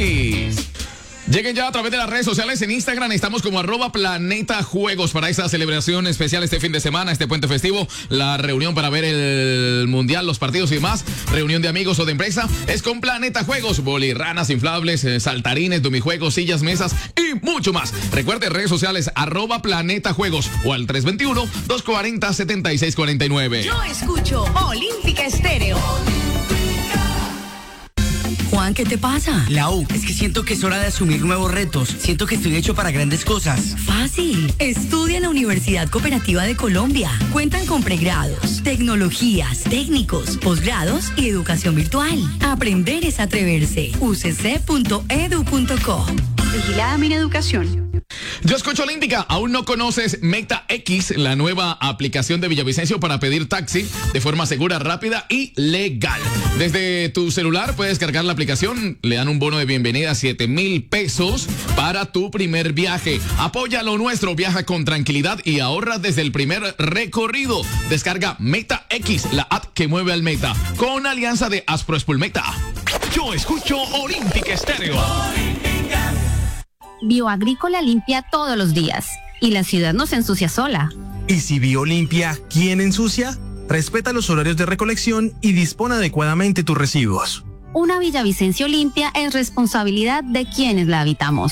país. Lleguen ya a través de las redes sociales. En Instagram estamos como @planetajuegos para esa celebración especial este fin de semana, este puente festivo, la reunión para ver el mundial, los partidos y demás, reunión de amigos o de empresa, es con Planeta Juegos, bolirranas inflables, saltarines, domijuegos, sillas, mesas y mucho más. Recuerde redes sociales @planetajuegos o al 321-240-7649. Yo escucho Olímpica Estéreo. Juan, ¿qué te pasa? Lau, es que siento que es hora de asumir nuevos retos. Siento que estoy hecho para grandes cosas. Fácil. Estudia en la Universidad Cooperativa de Colombia. Cuentan con pregrados, tecnologías, técnicos, posgrados y educación virtual. Aprender es atreverse. ucc.edu.co. Vigilada Mineducación. Yo escucho Olímpica. ¿Aún no conoces Meta X, la nueva aplicación de Villavicencio para pedir taxi de forma segura, rápida y legal? Desde tu celular puedes cargar la aplicación, le dan un bono de bienvenida, 7,000 pesos para tu primer viaje. Apoya lo nuestro, viaja con tranquilidad y ahorra desde el primer recorrido. Descarga Meta X, la app que mueve al meta, con alianza de Asproespulmeta. Yo escucho Olímpica Estéreo. Bioagrícola limpia todos los días y la ciudad no se ensucia sola. ¿Y si Biolimpia, quién ensucia? Respeta los horarios de recolección y dispone adecuadamente tus residuos. Una Villavicencio limpia es responsabilidad de quienes la habitamos.